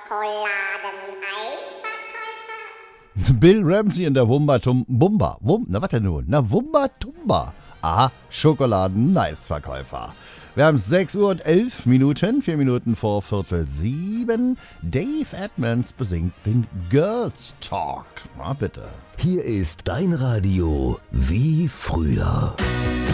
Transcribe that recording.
Schokoladeneisverkäufer? Bill Ramsey in der Wumba. Na, was denn nun? Na, Wumba Tumba. Aha, Schokoladen-Nice-Verkäufer. Wir haben 6 Uhr und 11 Minuten, 4 Minuten vor 6:45. Dave Edmonds besingt den Girls Talk. Na, bitte. Hier ist dein Radio wie früher.